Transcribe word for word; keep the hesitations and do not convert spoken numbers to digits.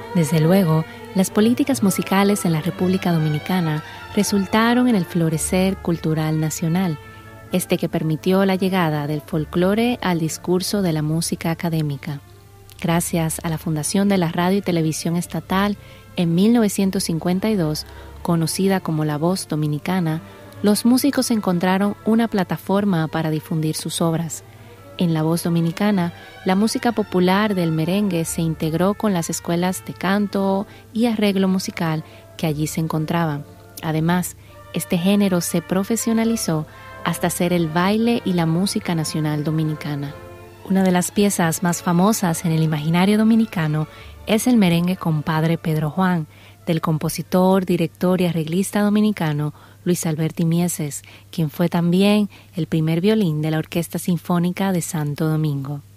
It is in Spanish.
Desde luego, las políticas musicales en la República Dominicana resultaron en el florecer cultural nacional, este que permitió la llegada del folclore al discurso de la música académica. Gracias a la fundación de la Radio y Televisión Estatal en mil novecientos cincuenta y dos, conocida como La Voz Dominicana, los músicos encontraron una plataforma para difundir sus obras. En La Voz Dominicana, la música popular del merengue se integró con las escuelas de canto y arreglo musical que allí se encontraban. Además, este género se profesionalizó hasta ser el baile y la música nacional dominicana. Una de las piezas más famosas en el imaginario dominicano es el merengue Compadre Pedro Juan, del compositor, director y arreglista dominicano Luis Alberti Mieses, quien fue también el primer violín de la Orquesta Sinfónica de Santo Domingo.